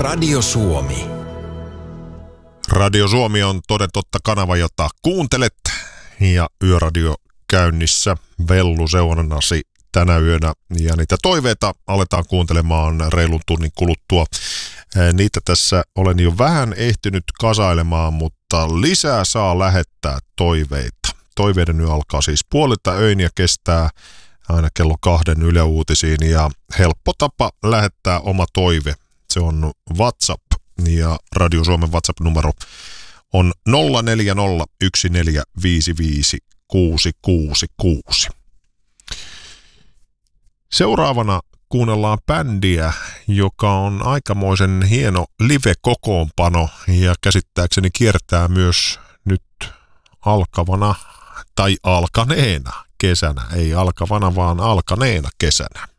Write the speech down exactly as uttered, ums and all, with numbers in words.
Radio Suomi. Radio Suomi on toden totta kanava, jota kuuntelet. Ja Yöradio käynnissä Vellu seurannasi tänä yönä. Ja niitä toiveita aletaan kuuntelemaan reilun tunnin kuluttua. Niitä tässä olen jo vähän ehtinyt kasailemaan, mutta lisää saa lähettää toiveita. Toiveiden yö alkaa siis puolelta öin ja kestää aina kello kahden Yle Uutisiin. Ja helppo tapa lähettää oma toive. Se on WhatsApp ja Radio Suomen WhatsApp-numero on nolla neljä nolla yksi neljä viisi viisi kuusi kuusi kuusi. Seuraavana kuunnellaan bändiä, joka on aikamoisen hieno live-kokoonpano ja käsittääkseni kiertää myös nyt alkavana tai alkaneena kesänä. Ei alkavana, vaan alkaneena kesänä.